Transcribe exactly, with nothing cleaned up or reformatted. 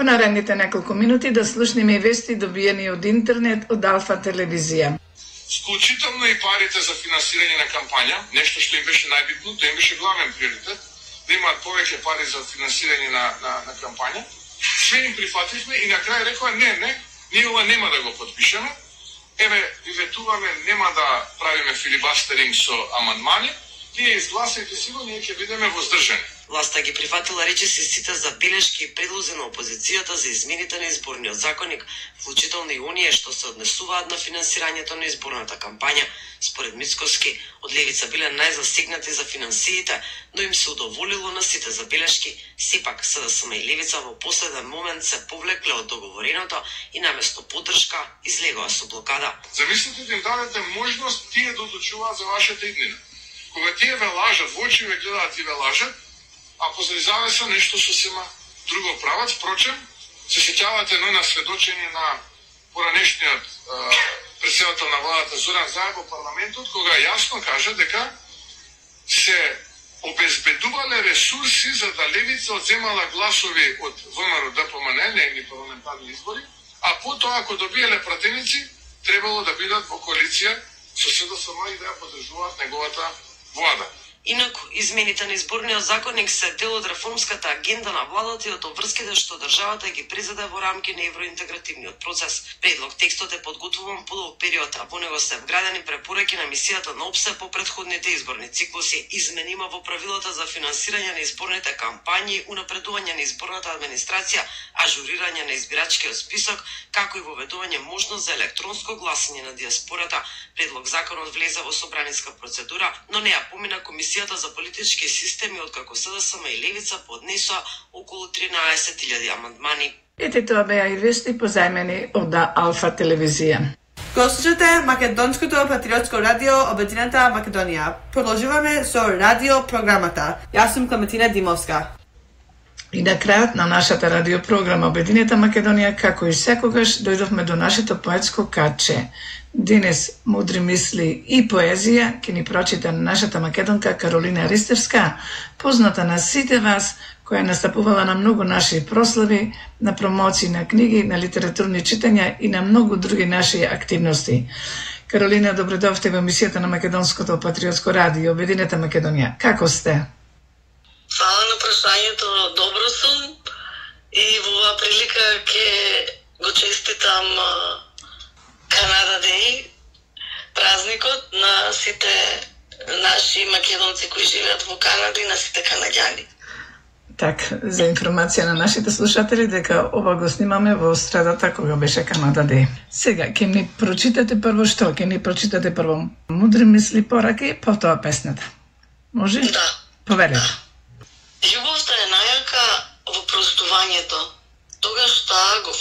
наредните неколку минути да слушнеме вести добиени од интернет од Алфа телевизија. Вклучително и парите за финансирање на кампања, нешто што им беше најбитно, тоа им беше главен приоритет, да имаат повеќе пари за финансирање на, на, на кампања. Све им прифативме и на крај рекоа не, не, ние ова нема да го подпишеме. Еве, ви ветуваме, нема да правиме филибастеринг со амандмани, тие изгласајте си го, ние ќе бидеме воздржани. Власта ги прифатила речиси сите забелешки и предлози на опозицијата за измените на изборниот законник, вклучително и оние што се однесуваат на финансирањето на изборната кампања. Според Мицкоски, од левица биле најзасегнати за финансиите, но им се удоволило на сите забелешки. Сепак, СДСМ и левица во последен момент се повлекле од договореното и наместо поддршка излегоа со блокада. Замислете да им дадете можност тие да одлучуваат за вашата иднина. Кога тие ве лажат, во очи ве гледаат и ве лажат, а позади завеса нешто сосема друго прават. Впрочем, се сеќавате едно на сведочење на поранешниот председател на владата Зоран Заев во парламентот, кога јасно кажа дека се обезбедувале ресурси за да левица одземала гласови од ВМРО Д П М Н, нейни парламентарни избори, а потоа ако добиеле пратеници, требало да бидат во коалиција со СДСМ и да ја поддржуваат неговата влада. Инаку, измените на изборниот законник се дел од реформската агенда на владата и од обврските што државата ги презеде во рамки на евроинтегративниот процес. Предлог текстот е подготвуван по долг период, а во него се вградени препораки на мисијата на ОПСЕ по претходните изборни циклуси, измени има во правилата за финансирање на изборните кампањи, унапредување на изборната администрација, ажурирање на избирачкиот список, како и воведување можност за електронско гласање на диаспората. Предлог законот влезе во собраниска процедура, но не ја помина комисија за политички системи, откако СДСМ и левица поднесоа околу тринаесет илјади амандмани. Ете тоа беа и вести позајмени од Алфа телевизија. Го слушате Македонското патриотско радио Обединета Македонија. Продолжуваме со радио програмата. Јас сум Клементина Димовска. И на крајот на нашата радиопрограма Обединета Македонија, како и секогаш, дојдовме до нашето поетско каче. Денес мудри мисли и поезија ќе ни прочита нашата македонка Каролина Ристевска, позната на сите вас, која настапувала на многу наши прослави, на промоции на книги, на литературни читања и на многу други наши активности. Каролина, добредовте во емисијата на Македонското патриотско радио Обединета Македонија. Како сте? Фала на прашањето, добро сум и во оваа прилика ќе го честитам Канада Дей, празникот на сите наши македонци кои живеат во Канада и на сите канаѓани. Так, за информација на нашите слушатели дека ова го снимаме во средата кога беше Канада Дей. Сега, ќе ни прочитате прво што? Ќе ни прочитате прво мудри мисли, пораки, потоа песната. Може? Да. Поверете. Да. Љубовта е најака во простувањето. Тогаш таа го